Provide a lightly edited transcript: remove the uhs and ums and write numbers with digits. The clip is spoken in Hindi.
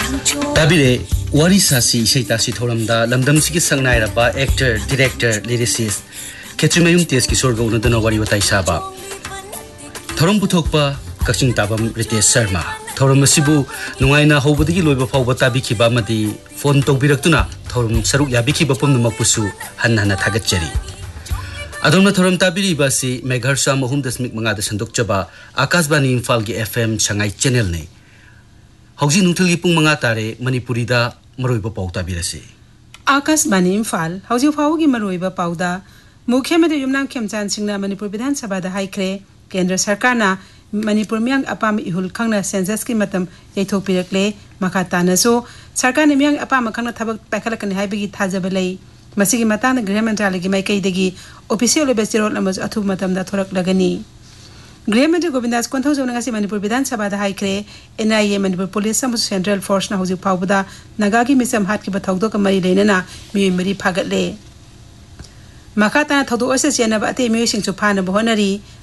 ताबिरे वारी सासी इसेतासी थोरमदा लमदमसिकी संगनायरबा एक्टर डायरेक्टर लिरिसिस्ट खेत्रिमयुम तेज किशोर गौनदना वारी बताई साबा थोरम पुथोकपा कक्सिंग ताबम रितेश शर्मा थोरम असिबु नुंगाइना होबदगी लोइबा फावबा ताबिखिबा मदि फोन तौबिरक्तुना थोरम सरुक याबिखिबा पुमनमकपुसु हन्ना थागतचरी अदोमना थोरम ताबिरिबासी मेघर्सा 3.5 संदोकचबा आकाशवाणी इम्फाल की FM संगाई चैनल ने हौजी नुथुलगी पुंग मंगा तारे मणिपुरीदा मरोइबा पाउ ताबिरसे आकाशवाणी इम्फाल हौजी फावगी मरोइबा पाउदा मुख्यमंत्री युमनाम खेमचान सिंहना मणिपुर विधानसभा हाइख्रे केंद्र सरकारना मणिपुर मियांग अपाम इहुल खंगना सेंसस की मतम यैथोपिरक्ले मखा तानसो सरकार ने मियांग अपाम खंगना थबक पैखलकने हाइबगी थाजबा लई मसिगी मतांग गृह मंत्रालय की माइकैदगी ऑफिशियल बेस्टिरोल नमज अथु मतमदा थोरकलगनी गृह मंत्री गोविंदास कोंथौजौनगासी मणिपुर विधानसभा हाइख्रे NIA Manipur police central force ना हौजी फावबदा नगागी मिसम हाट की बथौदो का मरी लेना मिय मरी फागतले मखा ताना थौदो असे चेनबा अते मिय सिंचु फाना बहोनरी